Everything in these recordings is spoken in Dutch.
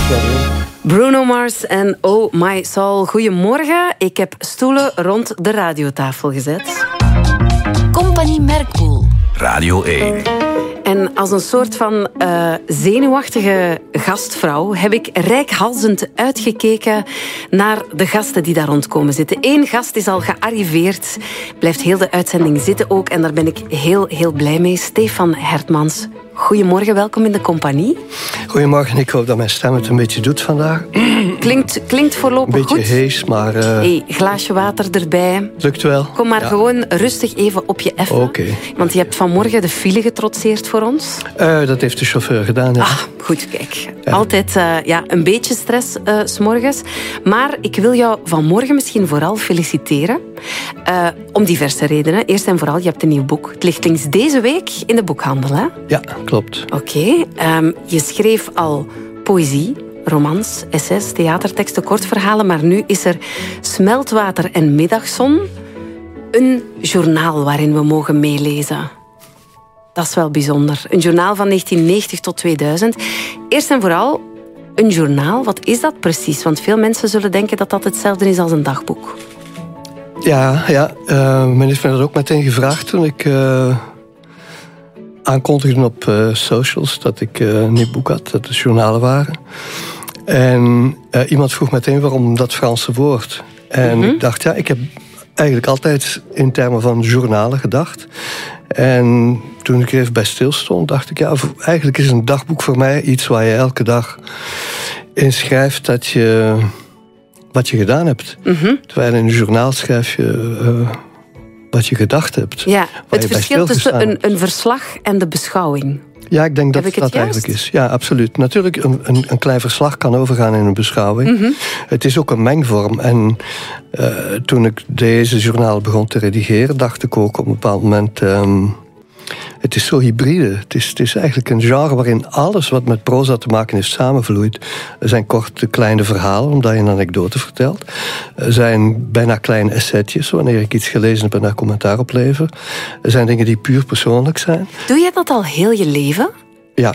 Bruno Mars en Oh My Soul. Goedemorgen. Ik heb stoelen rond de radiotafel gezet. Compagnie Merkpoel. Radio 1. En als een soort van zenuwachtige gastvrouw heb ik reikhalzend uitgekeken naar de gasten die daar rond komen zitten. Eén gast is al gearriveerd, blijft heel de uitzending zitten ook. En daar ben ik heel, heel blij mee. Stefan Hertmans. Goedemorgen, welkom in de compagnie. Goedemorgen, ik hoop dat mijn stem het een beetje doet vandaag. Klinkt voorlopig goed. Een beetje hees, maar... glaasje water erbij. Lukt wel. Kom maar gewoon rustig even op je effen. Oké. Want je hebt vanmorgen de file getrotseerd voor ons. Dat heeft de chauffeur gedaan, ja. Goed, kijk. Ja. Altijd een beetje stress 's morgens. Maar ik wil jou vanmorgen misschien vooral feliciteren. Om diverse redenen. Eerst en vooral, je hebt een nieuw boek. Het ligt links deze week in de boekhandel, hè? Ja, klopt. Oké. Je schreef al poëzie, romans, essays, theaterteksten, kortverhalen. Maar nu is er Smeltwater en Middagzon. Een journaal waarin we mogen meelezen. Dat is wel bijzonder. Een journaal van 1990 tot 2000. Eerst en vooral, een journaal, wat is dat precies? Want veel mensen zullen denken dat dat hetzelfde is als een dagboek. Ja. Men heeft me dat ook meteen gevraagd toen ik aankondigde op socials dat ik een nieuw boek had, dat het journalen waren. En iemand vroeg meteen waarom dat Franse woord. En ik dacht, ik heb eigenlijk altijd in termen van journalen gedacht. En toen ik er even bij stilstond, dacht ik, eigenlijk is een dagboek voor mij iets waar je elke dag in schrijft wat je gedaan hebt. Terwijl in een journaal schrijf je wat je gedacht hebt. Ja, het verschil tussen een verslag en de beschouwing. Ja, ik denk dat dat eigenlijk is. Ja, absoluut. Natuurlijk, een klein verslag kan overgaan in een beschouwing. Het is ook een mengvorm. En toen ik deze journaal begon te redigeren, dacht ik ook op een bepaald moment... het is zo hybride. Het is eigenlijk een genre waarin alles wat met proza te maken heeft samenvloeit. Er zijn korte, kleine verhalen, omdat je een anekdote vertelt. Er zijn bijna kleine essaytjes, wanneer ik iets gelezen heb en daar commentaar op lever. Er zijn dingen die puur persoonlijk zijn. Doe je dat al heel je leven? Ja.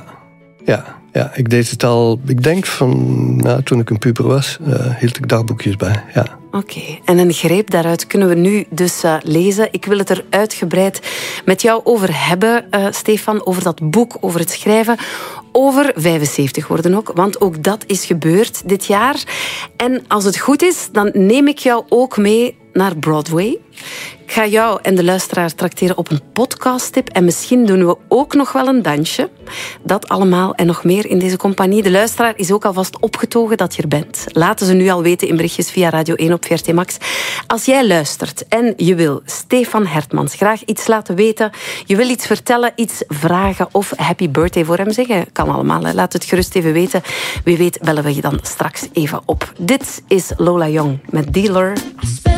Ik deed het al, ik denk van toen ik een puber was, hield ik dagboekjes bij, ja. Oké, en een greep daaruit kunnen we nu dus lezen. Ik wil het er uitgebreid met jou over hebben, Stefan, over dat boek, over het schrijven, over 75 worden ook, want ook dat is gebeurd dit jaar. En als het goed is, dan neem ik jou ook mee naar Broadway. Ik ga jou en de luisteraar trakteren op een podcasttip en misschien doen we ook nog wel een dansje. Dat allemaal en nog meer in deze compagnie. De luisteraar is ook alvast opgetogen dat je er bent. Laten ze nu al weten in berichtjes via Radio 1 op VRT Max. Als jij luistert en je wil Stefan Hertmans graag iets laten weten, je wil iets vertellen, iets vragen of happy birthday voor hem zeggen, kan allemaal. Hè. Laat het gerust even weten. Wie weet bellen we je dan straks even op. Dit is Lola Young met Dealer.